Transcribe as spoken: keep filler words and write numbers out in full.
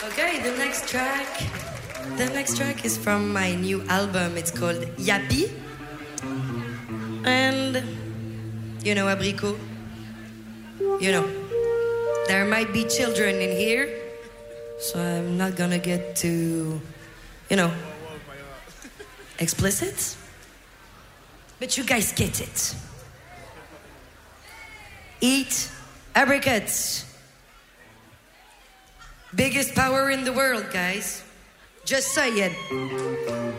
Okay, the next track. The next track is from my new album. It's called Yappy. And you know, Abricot. You know, there might be children in here, so I'm not gonna get too, you know, explicit. But you guys get it. Eat apricots. Biggest power in the world, guys. Just say it.